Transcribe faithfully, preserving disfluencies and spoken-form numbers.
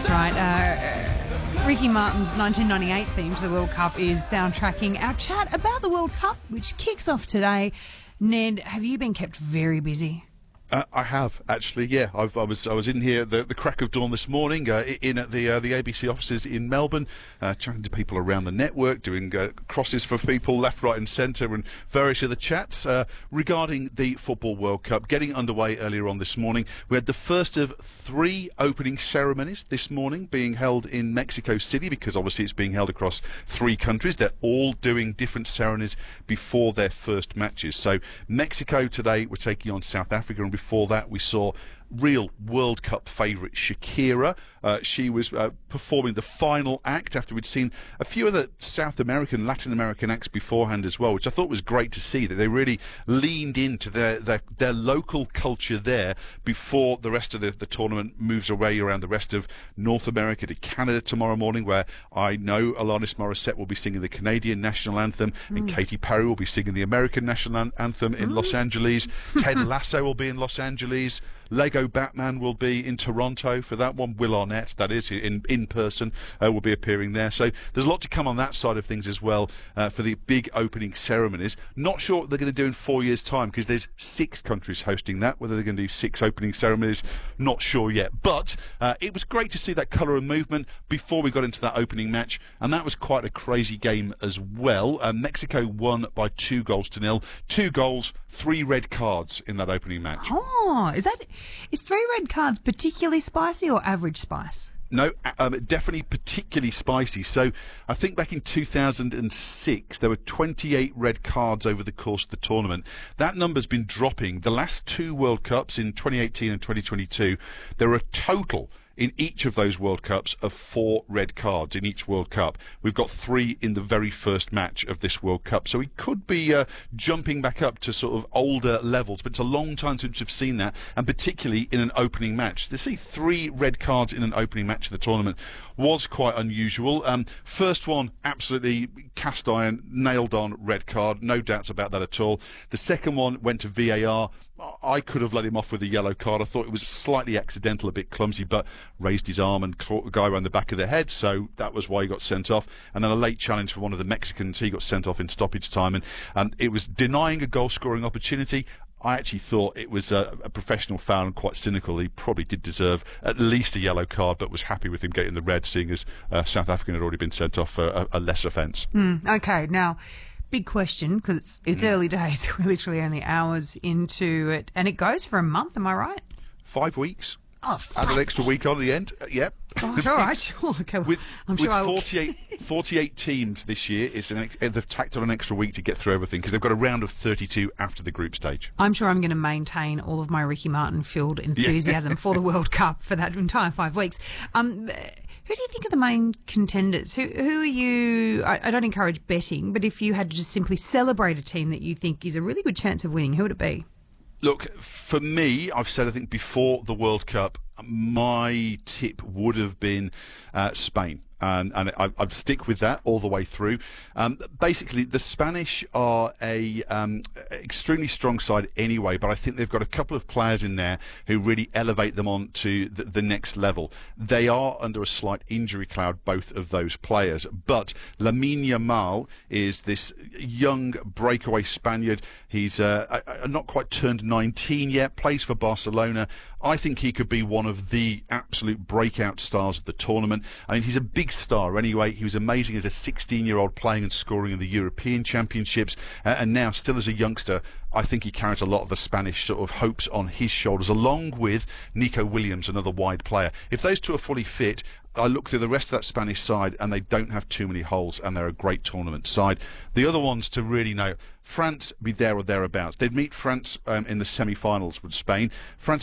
That's right. Uh, Ricky Martin's nineteen ninety-eight theme to the World Cup is soundtracking our chat about the World Cup, which kicks off today. Ned, have you been kept very busy? Uh, I have actually, yeah. I've, I was I was in here the the crack of dawn this morning, uh, in at the uh, the A B C offices in Melbourne, uh, chatting to people around the network, doing uh, crosses for people left, right, and centre, and various other chats uh, regarding the Football World Cup getting underway earlier on this morning. We had the first of three opening ceremonies this morning being held in Mexico City, because obviously it's being held across three countries. They're all doing different ceremonies before their first matches. So Mexico today, we're taking on South Africa, and before that we saw real World Cup favourite Shakira. Uh, she was uh, performing the final act after we'd seen a few other South American, Latin American acts beforehand as well, which I thought was great to see, that they really leaned into their their, their local culture there before the rest of the, the tournament moves away around the rest of North America to Canada tomorrow morning, where I know Alanis Morissette will be singing the Canadian national anthem, mm. and Katy Perry will be singing the American national an- anthem in mm. Los Angeles. Ted Lasso will be in Los Angeles. Lego Batman will be in Toronto for that one. Will Arnett, that is, in in person, uh, will be appearing there. So there's a lot to come on that side of things as well uh, for the big opening ceremonies. Not sure what they're going to do in four years' time, because there's six countries hosting that. Whether they're going to do six opening ceremonies, not sure yet. But uh, it was great to see that colour and movement before we got into that opening match, and that was quite a crazy game as well. Uh, Mexico won by two goals to nil. Two goals, three red cards in that opening match. Oh, is that... Is three red cards particularly spicy or average spice? No, um, definitely particularly spicy. So I think back in two thousand six, there were twenty-eight red cards over the course of the tournament. That number's been dropping. The last two World Cups, in twenty eighteen and twenty twenty-two, there were a total in each of those World Cups of four red cards in each World Cup. We've got three in the very first match of this World Cup. So we could be uh, jumping back up to sort of older levels, but it's a long time since we've seen that, and particularly in an opening match. To see three red cards in an opening match of the tournament was quite unusual. Um, first one, absolutely cast iron, nailed on red card, no doubts about that at all. The second one went to V A R. I could have let him off with a yellow card. I thought it was slightly accidental, a bit clumsy, but raised his arm and caught the guy around the back of the head, so that was why he got sent off. And then a late challenge for one of the Mexicans. He got sent off in stoppage time, and, and it was denying a goal-scoring opportunity. I actually thought it was a, a professional foul and quite cynical. He probably did deserve at least a yellow card, but was happy with him getting the red, seeing as uh, South African had already been sent off for a, a lesser offence. Mm, okay, now... Big question, because it's, it's mm. early days. We're literally only hours into it. And it goes for a month, am I right? Five weeks. Oh, five Add an extra weeks. week on the end. Uh, yep. Oh, all right. Sure. Okay. With, I'm sure with I will... forty-eight, forty-eight teams this year, it's an, they've tacked on an extra week to get through everything, because they've got a round of thirty-two after the group stage. I'm sure I'm going to maintain all of my Ricky Martin-filled enthusiasm yeah. for the World Cup for that entire five weeks. Um... Who do you think are the main contenders? Who who are you... I, I don't encourage betting, but if you had to just simply celebrate a team that you think is a really good chance of winning, who would it be? Look, for me, I've said, I think, before the World Cup, my tip would have been uh, Spain. And, and I, I'd stick with that all the way through. Um, basically, the Spanish are a um, extremely strong side anyway, but I think they've got a couple of players in there who really elevate them on to the, the next level. They are under a slight injury cloud, both of those players, but Lamine Yamal is this young breakaway Spaniard. He's uh, not quite turned nineteen yet, plays for Barcelona. I think he could be one of the absolute breakout stars of the tournament. I mean, he's a big star anyway. He was amazing as a sixteen-year-old, playing and scoring in the European Championships, uh, and now still as a youngster, I think he carries a lot of the Spanish sort of hopes on his shoulders, along with Nico Williams, another wide player. If those two are fully fit, I look through the rest of that Spanish side and they don't have too many holes, and they're a great tournament side. The other ones to really know, France be there or thereabouts. They'd meet France um, in the semi-finals with Spain. France